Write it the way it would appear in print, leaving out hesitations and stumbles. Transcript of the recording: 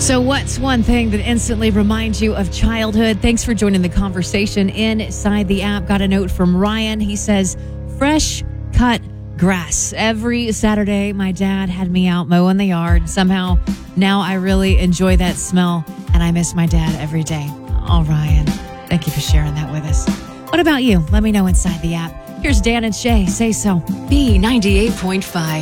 So what's one thing that instantly reminds you of childhood? Thanks for joining the conversation inside the app. Got a note from Ryan. He says, fresh cut grass. Every Saturday, my dad had me out mowing the yard. Somehow, now I really enjoy that smell, and I miss my dad every day. Oh, Ryan, thank you for sharing that with us. What about you? Let me know inside the app. Here's Dan and Shay. Say so. B98.5.